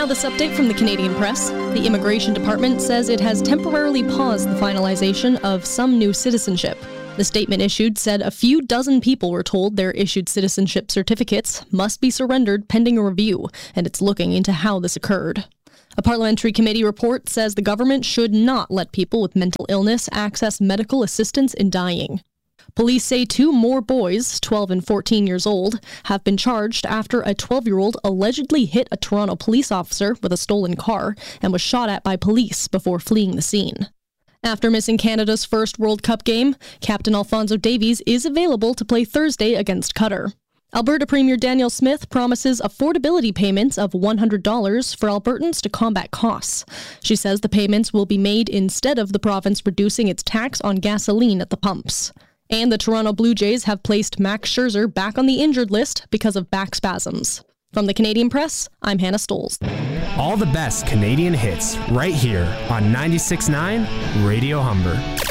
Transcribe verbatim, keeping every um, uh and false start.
Now this update from the Canadian Press. The Immigration Department says it has temporarily paused the finalization of some new citizenship. The statement issued said a few dozen people were told their issued citizenship certificates must be surrendered pending a review, and it's looking into how this occurred. A parliamentary committee report says the government should not let people with mental illness access medical assistance in dying. Police say two more boys, twelve and fourteen years old, have been charged after a twelve-year-old allegedly hit a Toronto police officer with a stolen car and was shot at by police before fleeing the scene. After missing Canada's first World Cup game, Captain Alphonso Davies is available to play Thursday against Qatar. Alberta Premier Danielle Smith promises affordability payments of one hundred dollars for Albertans to combat costs. She says the payments will be made instead of the province reducing its tax on gasoline at the pumps. And the Toronto Blue Jays have placed Max Scherzer back on the injured list because of back spasms. From the Canadian Press, I'm Hannah Stoles. All the best Canadian hits right here on ninety-six point nine Radio Humber.